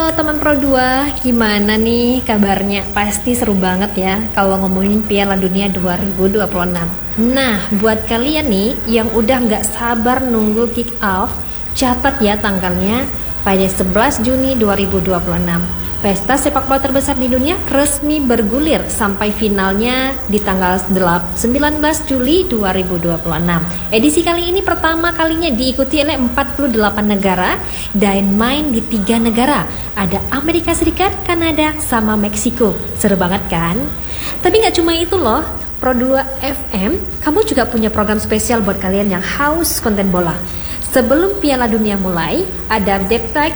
teman Pro 2, gimana nih kabarnya? Pasti seru banget ya kalau ngomongin Piala Dunia 2026. Nah, buat kalian nih yang udah nggak sabar nunggu kick off, catat ya tanggalnya pada 11 Juni 2026. Pesta sepak bola terbesar di dunia resmi bergulir sampai finalnya di tanggal 19 Juli 2026. Edisi kali ini pertama kalinya diikuti oleh 48 negara dan main di 3 negara. Ada Amerika Serikat, Kanada, sama Meksiko. Seru banget kan? Tapi nggak cuma itu loh, Pro 2 FM, kamu juga punya program spesial buat kalian yang haus konten bola. Sebelum Piala Dunia mulai, ada Deep Talk